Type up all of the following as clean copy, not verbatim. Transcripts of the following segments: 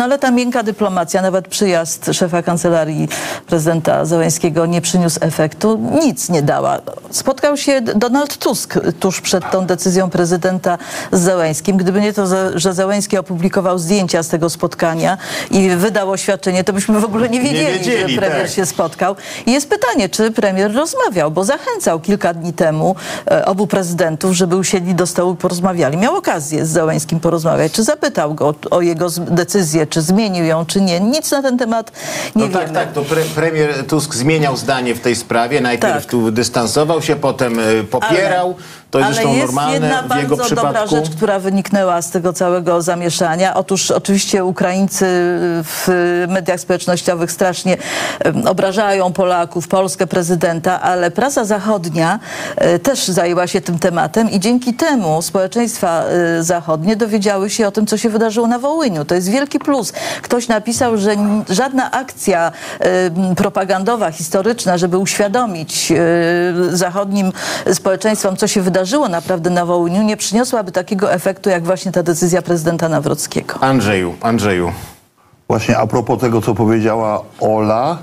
No ale ta miękka dyplomacja, nawet przyjazd szefa kancelarii prezydenta Zełenskiego nie przyniósł efektu, nic nie dała. Spotkał się Donald Tusk tuż przed tą decyzją prezydenta z Zełenskim. Gdyby nie to, że Zełenski opublikował zdjęcia z tego spotkania i wydał oświadczenie, to byśmy w ogóle nie wiedzieli że premier się spotkał. I jest pytanie, czy premier rozmawiał, bo zachęcał kilka dni temu obu prezydentów, żeby usiedli do stołu i porozmawiali. Miał okazję z Zełenskim porozmawiać. Czy zapytał go o jego decyzję, czy zmienił ją, czy nie. Nic na ten temat nie wiemy. Tak, to premier Tusk zmieniał zdanie w tej sprawie. Najpierw tu dystansował się, potem popierał. To jest zresztą normalne w jego przypadku. Ale jest jedna bardzo dobra rzecz, która wyniknęła z tego całego zamieszania. Otóż oczywiście Ukraińcy w mediach społecznościowych strasznie obrażają Polaków, Polskę, prezydenta, ale prasa zachodnia też zajęła się tym tematem i dzięki temu społeczeństwa zachodnie dowiedziały się o tym, co się wydarzyło na Wołyniu. To jest wielki plus. Ktoś napisał, że żadna akcja propagandowa, historyczna, żeby uświadomić zachodnim społeczeństwom, co się wydarzyło naprawdę na Wołyniu, nie przyniosłaby takiego efektu, jak właśnie ta decyzja prezydenta Nawrockiego. Andrzeju. Właśnie a propos tego, co powiedziała Ola,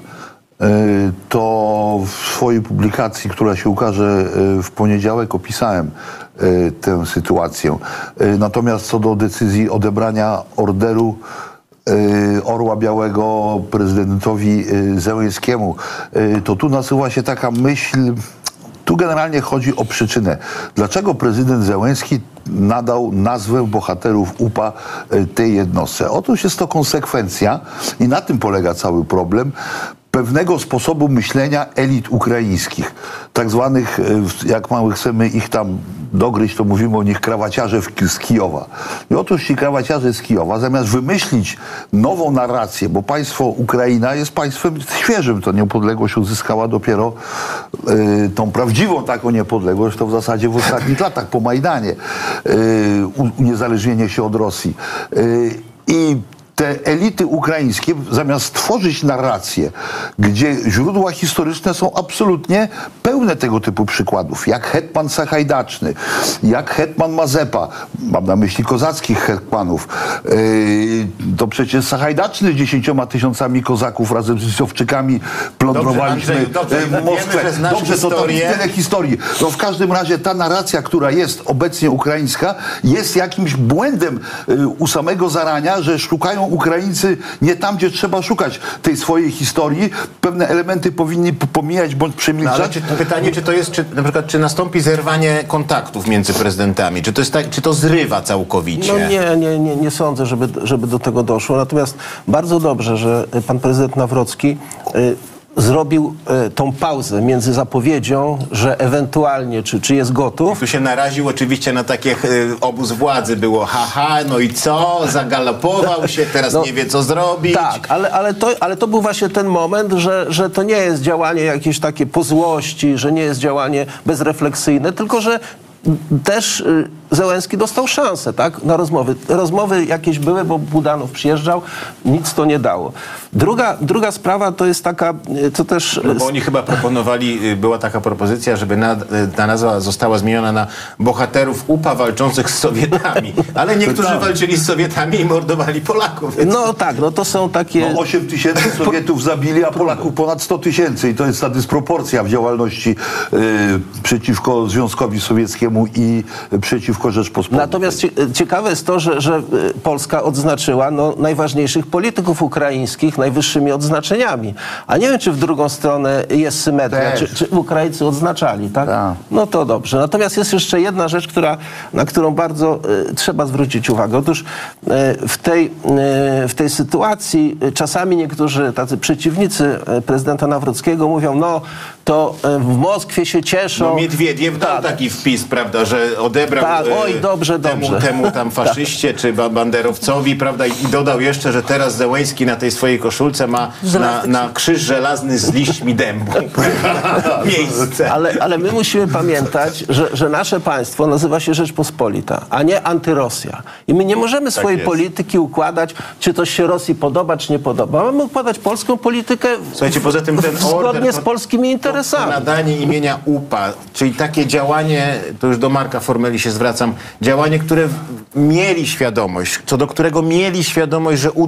to w swojej publikacji, która się ukaże w poniedziałek, opisałem tę sytuację. Natomiast co do decyzji odebrania orderu Orła Białego prezydentowi Zełenskiemu, to tu nasuwa się taka myśl. Tu generalnie chodzi o przyczynę. Dlaczego prezydent Zełenski nadał nazwę bohaterów UPA tej jednostce? Otóż jest to konsekwencja i na tym polega cały problem pewnego sposobu myślenia elit ukraińskich. Tak zwanych, jak chcemy ich tam dogryźć, to mówimy o nich krawaciarze z Kijowa. I otóż ci krawaciarze z Kijowa, zamiast wymyślić nową narrację, bo państwo Ukraina jest państwem świeżym, to niepodległość uzyskała dopiero tą prawdziwą taką niepodległość, to w zasadzie w ostatnich latach po Majdanie, uniezależnienie się od Rosji. I te elity ukraińskie, zamiast tworzyć narrację, gdzie źródła historyczne są absolutnie pełne tego typu przykładów, jak hetman Sachajdaczny, jak hetman Mazepa, mam na myśli kozackich hetmanów, to przecież Sachajdaczny z 10 000 kozaków razem z Lisowczykami plądrowaliśmy Moskwę. Dobrze, to tam tyle historii. No w każdym razie ta narracja, która jest obecnie ukraińska, jest jakimś błędem u samego zarania, że szukają Ukraińcy nie tam, gdzie trzeba szukać tej swojej historii. Pewne elementy powinni pomijać bądź przemilczać. No, ale pytanie, na przykład, czy nastąpi zerwanie kontaktów między prezydentami? Czy to jest tak, czy to zrywa całkowicie? No nie sądzę, żeby do tego doszło. Natomiast bardzo dobrze, że pan prezydent Nawrocki zrobił tą pauzę między zapowiedzią, że ewentualnie, czy jest gotów. Tu się naraził oczywiście na takie obóz władzy. Było haha, no i co? Zagalopował się, teraz nie wie, co zrobić. Tak, ale to był właśnie ten moment, że to nie jest działanie jakieś takie po złości, że nie jest działanie bezrefleksyjne, tylko że też Zełenski dostał szansę, tak, na rozmowy. Rozmowy jakieś były, bo Budanów przyjeżdżał, nic to nie dało. Druga sprawa to jest taka, co też... No bo oni chyba proponowali, była taka propozycja, żeby ta nazwa została zmieniona na bohaterów UPA walczących z Sowietami. Ale niektórzy walczyli z Sowietami i mordowali Polaków. Więc... No tak, no to są takie... No 8 000 Sowietów zabili, a Polaków ponad 100 000. I to jest ta dysproporcja w działalności przeciwko Związkowi Sowieckiemu i przeciwko Rzeczpospolitej. Natomiast ciekawe jest to, że Polska odznaczyła najważniejszych polityków ukraińskich najwyższymi odznaczeniami. A nie wiem, czy w drugą stronę jest symetria, czy Ukraińcy odznaczali, tak? No to dobrze. Natomiast jest jeszcze jedna rzecz, na którą bardzo trzeba zwrócić uwagę. Otóż w tej sytuacji czasami niektórzy tacy przeciwnicy prezydenta Nawrockiego mówią, no to w Moskwie się cieszą. No Miedwiediew dał taki wpis, prawda, że odebrał temu tam faszyście czy banderowcowi, prawda, i dodał jeszcze, że teraz Zełenski na tej swojej koszulce ma na krzyż żelazny z liśćmi dębu. Miejsce. Ale my musimy pamiętać, że nasze państwo nazywa się Rzeczpospolita, a nie Antyrosja. I my nie możemy swojej polityki układać, czy to się Rosji podoba, czy nie podoba. Mamy układać polską politykę poza tym ten zgodnie z polskimi interesami. To nadanie imienia UPA, czyli takie działanie, to już do Marka Formeli się zwracam, działanie, które mieli świadomość, co do którego mieli świadomość, że